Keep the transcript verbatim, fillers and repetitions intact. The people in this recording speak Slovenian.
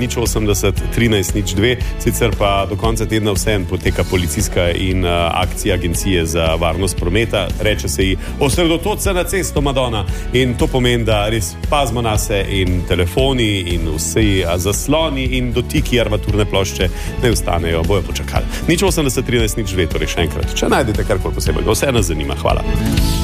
nič osemdeset trinajst nič dve, sicer pa do konca tedna vseeno poteka policijska in uh, akcija Agencije za varnost prometa. Reče se ji, osredotoč se na cesto, Madonna. In to pomeni, da res pazimo na se in telefoni in vsi zasloni in dotiki armaturne plošče ne ostanejo, bojo počakali. nič osemdeset trinajst nič dve, torej še enkrat. Če najdete karkoli posebej, vse nas zanima. Hvala.